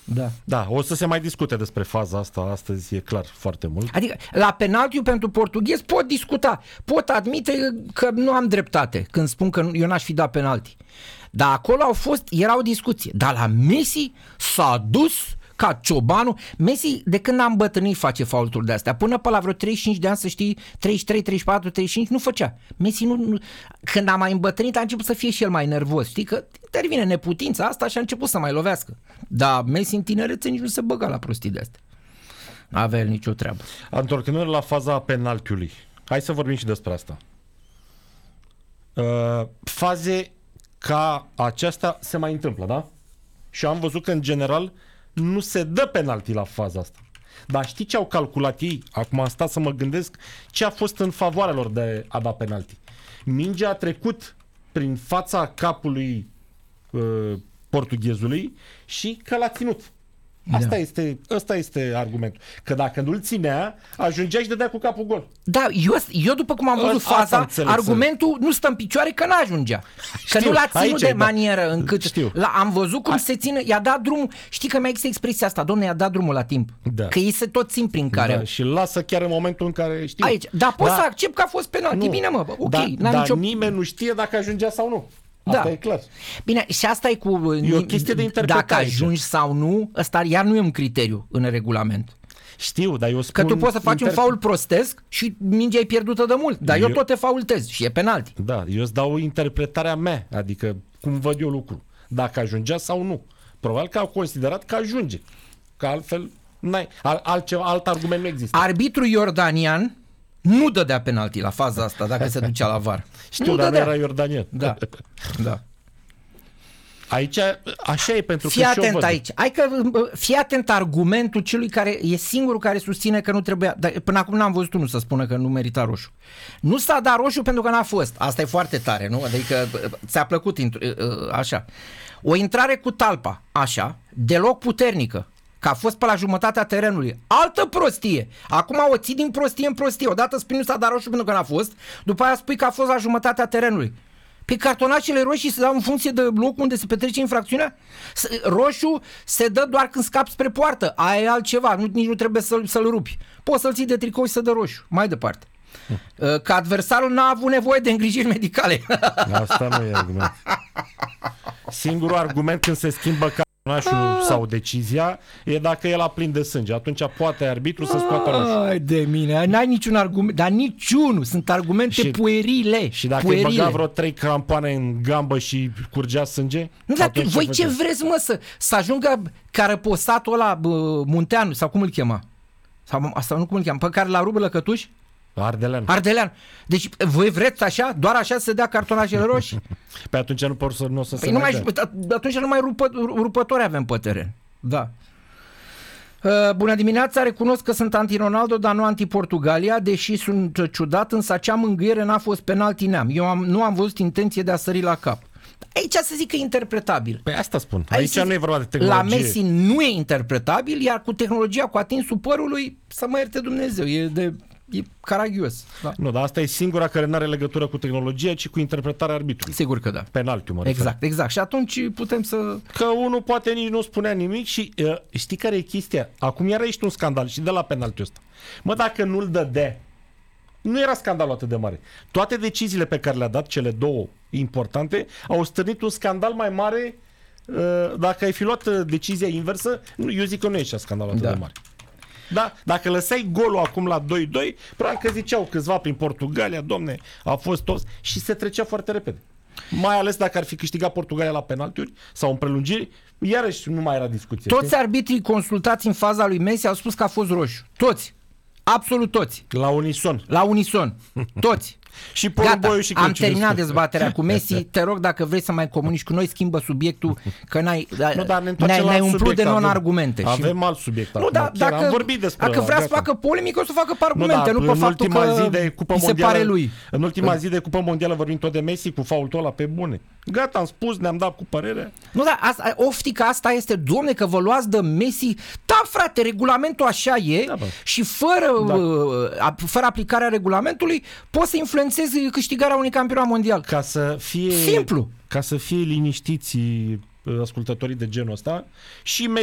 Da, o să se mai discute despre faza asta astăzi, e clar, foarte mult. Adică, la penaltiu pentru portughez pot discuta, pot admite că nu am dreptate când spun că eu n-aș fi dat penalti. Dar acolo era o discuție. Dar la Messi s-a dus ca ciobanul. Messi, de când a îmbătrânit, face faulturi de-astea. Până pe la vreo 35 de ani, să știi, 33, 34, 35, nu făcea. Messi nu... Când a mai îmbătrânit, a început să fie și el mai nervos. Știi că intervine neputința asta și a început să mai lovească. Dar Messi în tinerețe nici nu se băga la prostii de-astea. Nu avea el nicio treabă. Întorcându-ne la faza penaltiului, hai să vorbim și despre asta. Faze ca aceasta se mai întâmplă, da? Și am văzut că în general nu se dă penalti la faza asta. Dar știi ce au calculat ei? Acum am stat să mă gândesc ce a fost în favoarea lor de a da penalti. Mingea a trecut prin fața capului portughezului și că l-a ținut. Asta este argumentul. Că dacă nu-l ținea, ajungea și dădea cu capul gol. Da, eu după cum am văzut faza, argumentul nu stă în picioare că n-ajungea. Că nu l-a ținut de manieră încât... Am văzut cum se ține, i-a dat drumul. Știi că mai există expresia asta, domne, i-a dat drumul la timp. Da. Că ei se tot țin prin care... Da, și lasă chiar în momentul în care știu. Aici. Dar poți să accept că a fost penalti. Bine, mă, ok. Dar nimeni nu știe dacă ajungea sau nu. Asta e clar. Bine, și asta e cu... E o chestie de interpretare. Dacă ajungi sau nu, ăsta iar nu e un criteriu în regulament. Știu, dar eu spun... Că tu poți să faci un faul prostesc și mingea e pierdută de mult. Dar eu tot te faultez și e penalti. Da, eu îți dau interpretarea mea. Adică cum văd eu lucrul. Dacă ajungea sau nu. Probabil că au considerat că ajunge. Că altfel... alt argument nu există. Arbitrul iordanian nu dădea penalti la faza asta dacă se ducea la VAR. Știu, dar nu era iordanian. Da. Aici, așa e pentru că și eu văd. Aici. Fii atent argumentul celui care e singurul care susține că nu trebuia. Dar până acum n-am văzut unul să spună că nu merita roșu. Nu s-a dat roșu pentru că n-a fost. Asta e foarte tare, nu? Adică ți-a plăcut așa. O intrare cu talpa, așa, deloc puternică. Că a fost pe la jumătatea terenului. Altă prostie. Acum o ții din prostie în prostie. Odată spui nu s-a dat roșu pentru că n-a fost, după aia spui că a fost la jumătatea terenului. Pe cartonașele roșii se dau în funcție de locul unde se petrece infracțiunea? Roșu se dă doar când scapi spre poartă. Aia e altceva. Nici nu trebuie să-l rupi. Poți să-l ții de tricou și să dă roșu. Mai departe. Că adversarul n-a avut nevoie de îngrijiri medicale. Asta nu e argument. Singurul argument când se schimbă sau decizia e dacă el a plin de sânge. Atunci poate arbitru să scoată roșu. Ai de mine, n-ai niciun argument, dar niciunul, sunt argumente puerile. Și dacă îi băga vreo 3 crampoane în gambă și curgea sânge? Nu, dar voi ce vreți, mă, să ajungă carăposatul ăla Munteanu, sau cum îl chema? Sau nu cum îl cheamă, pe care l-a rupt Lăcătuș? Ardelean. Deci voi vreți așa? Doar așa să dea cartonașele roșii? Pe atunci nu o să se atunci nu mai rupători avem pe teren. Da. Bună dimineața, recunosc că sunt anti-Ronaldo, dar nu anti-Portugalia, deși sunt ciudat, însă acea mângâiere n-a fost penalti neam. Eu nu am văzut intenție de a sări la cap. Aici să zic că e interpretabil. Păi asta spun. Aici nu e vorba de tehnologie. La Messi nu e interpretabil, iar cu tehnologia, cu atinsul părului, să mă ierte Dumnezeu, e caragios. Da. Nu, dar asta e singura care nu are legătură cu tehnologia, ci cu interpretarea arbitrului. Sigur că da. Penaltiul, mă refer. Exact. Și atunci putem să... Că unul poate nici nu spunea nimic și știi care e chestia? Acum iară ești un scandal și de la penaltiul ăsta. Mă, dacă nu-l dădea, nu era scandalul atât de mare. Toate deciziile pe care le-a dat, cele două importante, au stârnit un scandal mai mare. Dacă ai fi luat decizia inversă, eu zic că nu e așa scandalul atât de mare. Da, dacă lăsai golul acum la 2-2, probabil că ziceau câțiva prin Portugalia, domne, a fost toți și se trecea foarte repede. Mai ales dacă ar fi câștigat Portugalia la penaltiuri sau în prelungiri, iarăși nu mai era discuție. Toți arbitrii consultați în faza lui Messi au spus că a fost roșu. Toți. Absolut toți. La unison. Toți. Și Porumboiu și Crăciun. Am terminat dezbaterea cu Messi. Te rog, dacă vrei să mai comunici cu noi, schimbă subiectul, că n-ai umplut de non-argumente. Avem alt subiect. Nu, dar dacă, am vorbit despre dacă vrea să facă polemică, o să facă pe argumente, nu pe faptul că se pare lui. În ultima zi de Cupă Mondială vorbim tot de Messi cu faultul ăla pe bune. Gata, am spus, ne-am dat cu părere. Nu, dar oftica asta este, domne, că vă luați de Messi. Da, frate, regulamentul așa e și fără aplicarea regulamentului poți să influențezi câștigarea unui campionat mondial. Ca să fie simplu. Ca să fie liniștiți ascultătorii de genul ăsta și